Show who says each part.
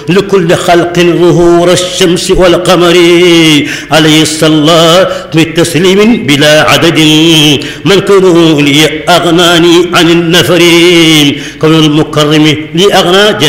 Speaker 1: لكل خلق ظهور الشمس والقمر عليه الصلاة بالتسليم بلا عدد من كونه لي أغناني عن النفر كون المكرم لي أغنى